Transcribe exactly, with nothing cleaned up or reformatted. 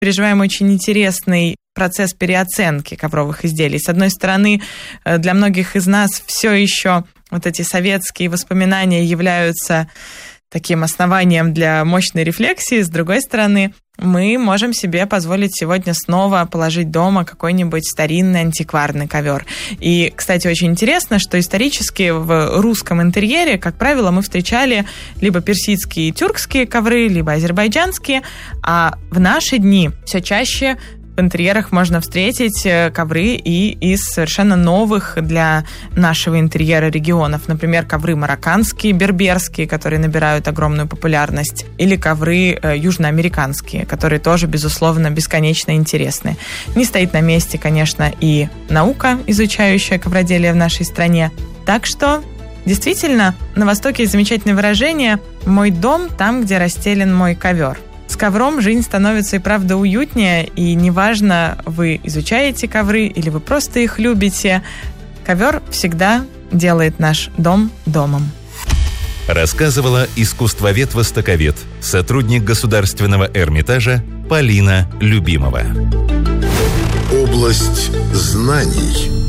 переживаем очень интересный процесс переоценки ковровых изделий. С одной стороны, для многих из нас все еще вот эти советские воспоминания являются таким основанием для мощной рефлексии. С другой стороны, мы можем себе позволить сегодня снова положить дома какой-нибудь старинный антикварный ковер. И, кстати, очень интересно, что исторически в русском интерьере, как правило, мы встречали либо персидские и тюркские ковры, либо азербайджанские, а в наши дни все чаще в интерьерах можно встретить ковры и из совершенно новых для нашего интерьера регионов. Например, ковры марокканские, берберские, которые набирают огромную популярность, или ковры южноамериканские, которые тоже, безусловно, бесконечно интересны. Не стоит на месте, конечно, и наука, изучающая ковроделие в нашей стране. Так что, действительно, на Востоке есть замечательное выражение «Мой дом там, где расстелен мой ковер». С ковром жизнь становится и правда уютнее, и неважно, вы изучаете ковры или вы просто их любите, ковер всегда делает наш дом домом. Рассказывала искусствовед-востоковед, сотрудник Государственного Эрмитажа Полина Любимова. Область знаний.